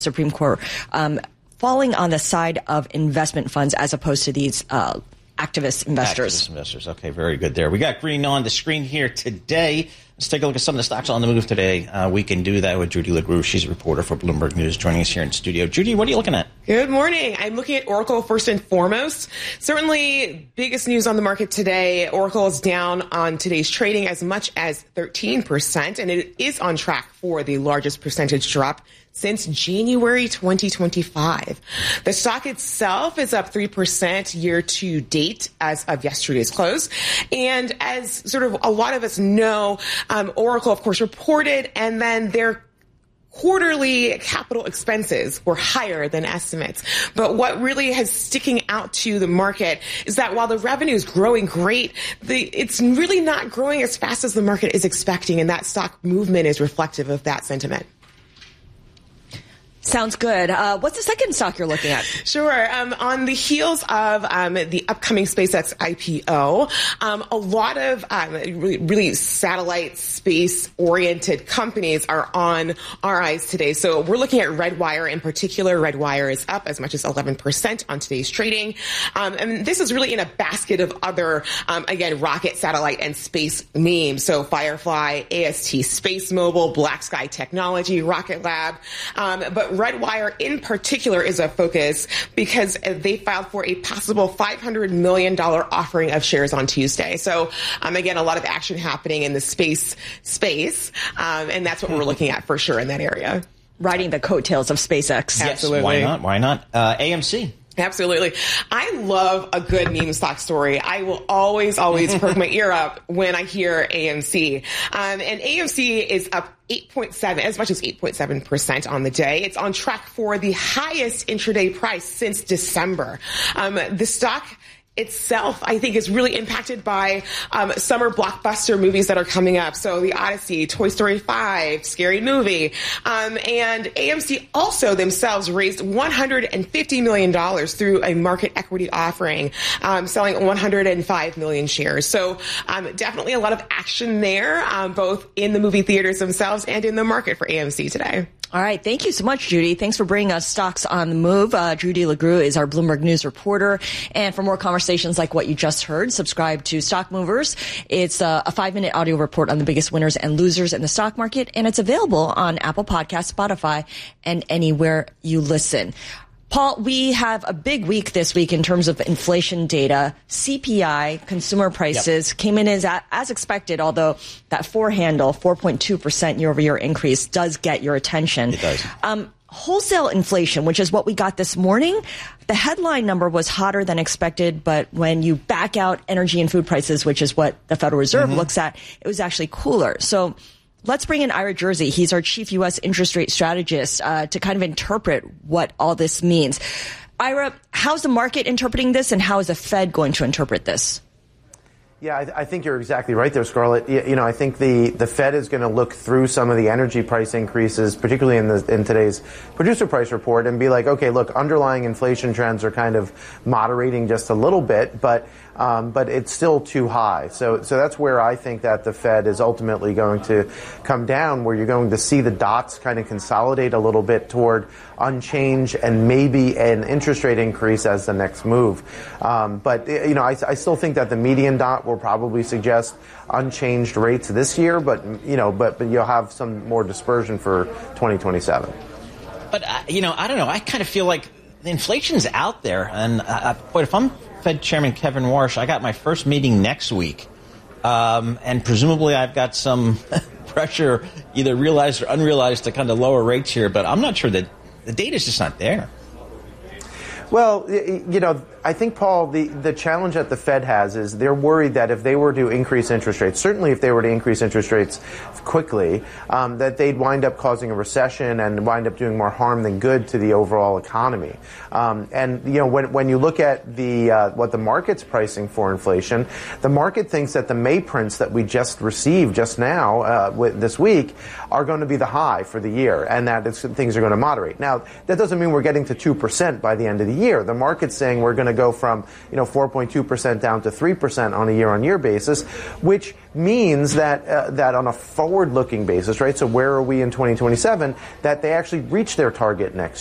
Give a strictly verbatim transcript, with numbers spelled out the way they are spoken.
Supreme Court um, falling on the side of investment funds as opposed to these uh, activist investors. Activist investors. Okay, very good there. We got green on the screen here today. Let's take a look at some of the stocks on the move today. Uh, we can do that with Judy LaGrue. She's a reporter for Bloomberg News, joining us here in studio. Judy, what are you looking at? Good morning. I'm looking at Oracle first and foremost. Certainly, biggest news on the market today. Oracle is down on today's trading as much as thirteen percent, and it is on track for the largest percentage drop since January twenty twenty-five. The stock itself is up three percent year to date as of yesterday's close. And as sort of a lot of us know, um, Oracle, of course, reported, and then their quarterly capital expenses were higher than estimates. But what really has sticking out to the market is that while the revenue is growing great, the, it's really not growing as fast as the market is expecting, and that stock movement is reflective of that sentiment. Sounds good. Uh, what's the second stock you're looking at? Sure. Um, on the heels of um, the upcoming SpaceX I P O, um, a lot of um, really, really satellite space-oriented companies are on our eyes today. So we're looking at Redwire in particular. Redwire is up as much as eleven percent on today's trading. Um, and this is really in a basket of other, um, again, rocket, satellite, and space names. So Firefly, A S T Space Mobile, Black Sky Technology, Rocket Lab. Um, but Redwire in particular is a focus because they filed for a possible five hundred million dollars offering of shares on Tuesday. So, um, again, a lot of action happening in the space space, um, and that's what we're looking at for sure in that area. Riding the coattails of SpaceX. Yes, absolutely. Why not? Why not? Uh, A M C. Absolutely. I love a good meme stock story. I will always, always perk my ear up when I hear A M C. Um, and A M C is up eight point seven, as much as eight point seven percent on the day. It's on track for the highest intraday price since December. Um, the stock itself, I think, is really impacted by um, summer blockbuster movies that are coming up. So The Odyssey, Toy Story five, Scary Movie. Um, and A M C also themselves raised one hundred fifty million dollars through a market equity offering, um, selling one hundred five million shares. So um, definitely a lot of action there, um, both in the movie theaters themselves and in the market for A M C today. All right. Thank you so much, Judy. Thanks for bringing us stocks on the move. Uh, Judy LaGrue is our Bloomberg News reporter. And for more conversations like what you just heard, subscribe to Stock Movers. It's a, a five-minute audio report on the biggest winners and losers in the stock market, and it's available on Apple Podcasts, Spotify, and anywhere you listen. Paul, we have a big week this week in terms of inflation data. C P I, consumer prices, yep. came in as as expected, although that four handle, four point two percent year-over-year increase, does get your attention. It does. Um, wholesale inflation, which is what we got this morning, the headline number was hotter than expected, but when you back out energy and food prices, which is what the Federal Reserve mm-hmm. looks at, it was actually cooler. So let's bring in Ira Jersey. He's our chief U S interest rate strategist uh, to kind of interpret what all this means. Ira, how's the market interpreting this, and how is the Fed going to interpret this? Yeah, I, I think you're exactly right there, Scarlett. You, you know, I think the, the Fed is going to look through some of the energy price increases, particularly in the in today's producer price report, and be like, okay, look, underlying inflation trends are kind of moderating just a little bit, but um, but it's still too high. So so that's where I think that the Fed is ultimately going to come down, where you're going to see the dots kind of consolidate a little bit toward unchanged and maybe an interest rate increase as the next move. Um, but, you know, I, I still think that the median dot will probably suggest unchanged rates this year, but, you know, but, but you'll have some more dispersion for twenty twenty-seven. But, uh, you know, I don't know. I kind of feel like the inflation's out there. And, uh, boy, if I'm Fed Chairman Kevin Warsh, I got my first meeting next week. Um, and presumably I've got some pressure, either realized or unrealized, to kind of lower rates here. But I'm not sure that the data's just not there. Well, you know, I think, Paul, the, the challenge that the Fed has is they're worried that if they were to increase interest rates, certainly if they were to increase interest rates quickly, um, that they'd wind up causing a recession and wind up doing more harm than good to the overall economy. Um, and, you know, when, when you look at the uh, what the market's pricing for inflation, the market thinks that the May prints that we just received just now, uh, with, this week, are going to be the high for the year, and that it's, things are going to moderate. Now, that doesn't mean we're getting to two percent by the end of the year. The market's saying we're going to to go from, you know, four point two percent down to three percent on a year-on-year basis, which means that uh, that on a forward-looking basis, right, so where are we in twenty twenty-seven, that they actually reach their target next